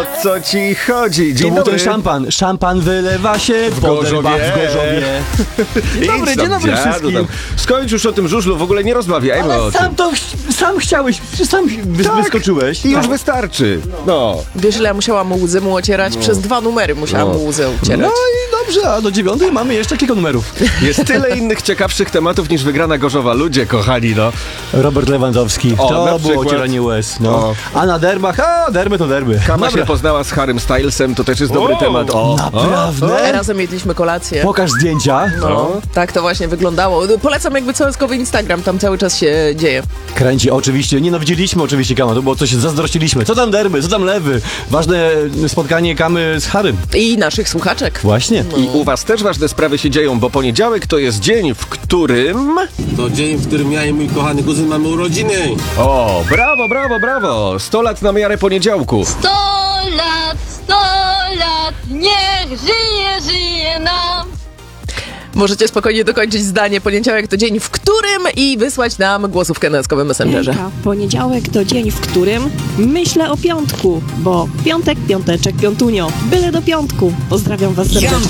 O co ci chodzi? Dzień To był dobry. ten szampan. Szampan wylewa się w Gorzowie. Dzień dobry, dzień dobry wszystkim. Skończ już o tym żużlu, w ogóle nie rozmawiajmy o Ale tym. sam chciałeś, sam wyskoczyłeś. I już wystarczy. No. Wiesz, ile ja musiałam łzy mu ocierać? Przez 2 numery musiałam łzy No ocierać. i dobrze, a do 9 mamy jeszcze kilka numerów. Jest tyle innych ciekawszych tematów niż wygrana Gorzowa. Ludzie kochani, no. Robert Lewandowski, O, na to było przykład. ocieranie łez. O. No. A na derbach, derby to derby. Kama się Dobra. poznała z Harrym Stylesem, to też jest dobry temat. Naprawdę? Razem jedliśmy kolację. Pokaż zdjęcia. No, tak to właśnie wyglądało. Polecam jakby cołeskowy Instagram, tam cały czas się dzieje. Kręci, oczywiście. Nie no, widzieliśmy oczywiście Kama, to było coś, zazdrościliśmy. Co tam derby, co tam lewy? Ważne spotkanie Kamy z Harrym. I naszych słuchaczek. Właśnie. I u was też ważne sprawy się dzieją, bo poniedziałek to jest dzień, w którym... To dzień, w którym ja i mój kochany kuzyn mamy urodziny. O, brawo, brawo, brawo! 100 lat na miarę poniedziałku. 100 lat, niech żyje nam. Możecie spokojnie dokończyć zdanie. Poniedziałek to dzień, w którym i wysłać nam głosówkę na skowym Messengerze. Hejka, poniedziałek to dzień, w którym myślę o piątku, bo piątek, piąteczek, piątunio, byle do piątku. Pozdrawiam was serdecznie.